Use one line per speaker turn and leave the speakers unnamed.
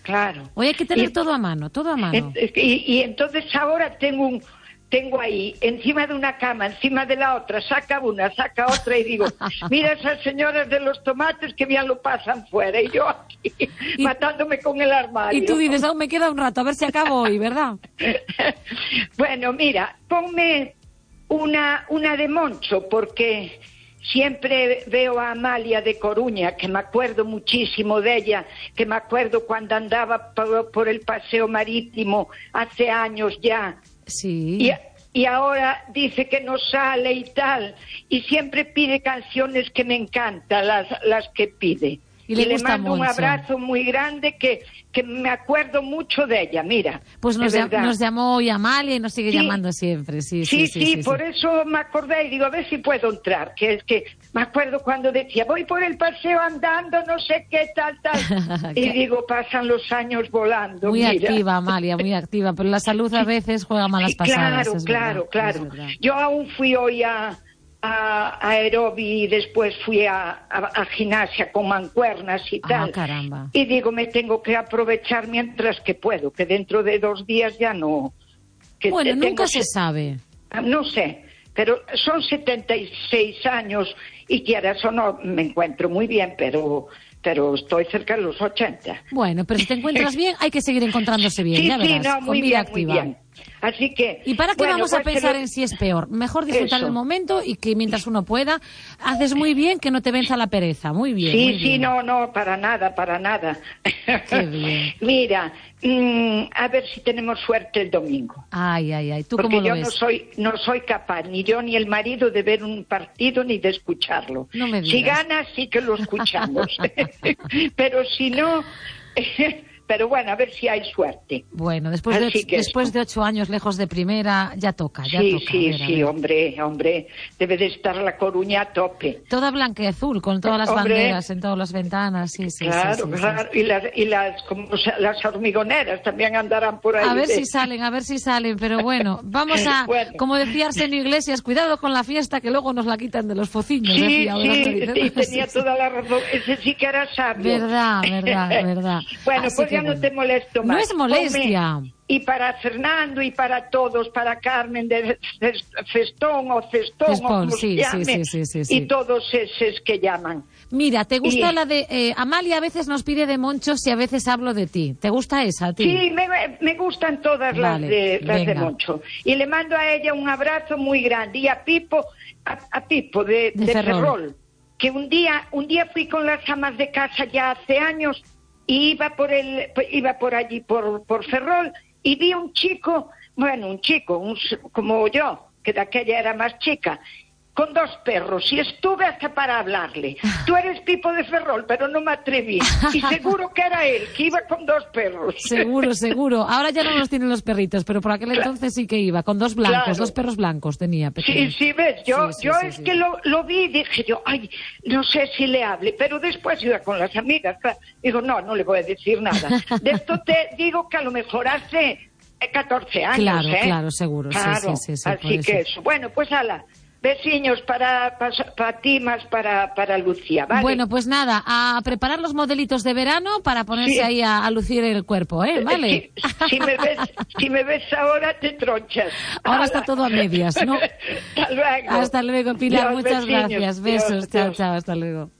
claro.
Hoy hay que tener todo a mano, todo a mano.
Y entonces ahora tengo ahí, encima de una cama, encima de la otra, saca una, saca otra y digo, mira esas señoras de los tomates que bien lo pasan fuera y yo aquí matándome con el armario.
Y tú dices, aún me queda un rato, a ver si acabo hoy, ¿verdad?
Bueno, mira, ponme una de Moncho, porque siempre veo a Amalia de Coruña, que me acuerdo muchísimo de ella, que me acuerdo cuando andaba por el paseo marítimo hace años ya.
Sí.
Y ahora dice que no sale y tal, y siempre pide canciones que me encantan, las que pide.
Y le
mando un
Moncho.
abrazo muy grande que me acuerdo mucho de ella, mira.
Pues nos llamó hoy Amalia y nos sigue llamando siempre. Sí,
por eso me acordé y digo, a ver si puedo entrar, que es que me acuerdo cuando decía, voy por el paseo andando, no sé qué, tal. Y digo, pasan los años volando.
Muy
mira.
activa, Amalia, muy activa, pero la salud a veces juega malas pasadas.
Claro. Yo aún fui hoy a aerobi y después fui a gimnasia con mancuernas y tal.
Caramba.
Y digo, me tengo que aprovechar mientras que puedo, que dentro de 2 días ya no.
Bueno, nunca se sabe.
No sé, pero son 76 años y quieras o no, me encuentro muy bien, pero estoy cerca de los 80.
Bueno, pero si te encuentras bien, hay que seguir encontrándose bien, ya verás.
Muy bien. Así que...
¿Y para qué vamos a pensar en si es peor? Mejor disfrutar el momento y que mientras uno pueda, haces muy bien que no te venza la pereza. Muy bien.
Sí, no, para nada.
Qué bien.
Mira, a ver si tenemos suerte el domingo.
Ay, ¿tú
porque
cómo lo
yo
ves?
no soy capaz, ni yo ni el marido, de ver un partido ni de escucharlo.
No me digas.
Si gana, sí que lo escuchamos. Pero si no... Pero bueno, a ver si hay suerte.
Bueno, después de 8 años lejos de primera, ya toca.
Sí, hombre, debe de estar La Coruña a tope.
Toda blanca y azul, con todas las banderas en todas las ventanas, sí.
Claro. Y las hormigoneras también andarán por ahí.
A ver si salen, pero bueno, vamos a, como decía Arsenio Iglesias, cuidado con la fiesta que luego nos la quitan de los fociños.
Sí, tenía toda la razón, ese sí que era sabio.
Verdad.
Bueno, así pues ya no te molesto más.
No es molestia.
Y para Fernando y para todos, para Carmen de Festón o Cestón, o como se llame, y todos esos que llaman.
Mira, ¿te gusta la de... Amalia a veces nos pide de Monchos y a veces hablo de ti. ¿Te gusta esa a ti?
Sí, me gustan todas las de Moncho. Y le mando a ella un abrazo muy grande. Y a Pipo de Ferrol, que un día fui con las amas de casa ya hace años, y iba por allí, por Ferrol, y vi un chico, como yo, que de aquella era más chica, con 2 perros, y estuve hasta para hablarle. Tú eres Pipo de Ferrol, pero no me atreví. Y seguro que era él, que iba con 2 perros.
Seguro. Ahora ya no los tienen los perritos, pero por aquel entonces sí que iba, con 2 blancos, 2 perros blancos tenía. Pequeños.
Sí, ves, yo que lo vi y dije yo, ay, no sé si le hable, pero después iba con las amigas, claro. Digo, no le voy a decir nada. De esto te digo que a lo mejor hace 14 años,
Claro, seguro.
Claro,
sí,
así que eso. Bueno, pues ala. Besiños para ti, más para Lucía, ¿vale?
Bueno, pues nada, a preparar los modelitos de verano para ponerse ahí a lucir el cuerpo, ¿eh? ¿Vale?
Si me ves ahora, te tronchas.
Ahora está todo a medias, ¿no?
Hasta luego.
Hasta luego, Pilar, muchas
besiños,
gracias. Besos, chao, hasta luego.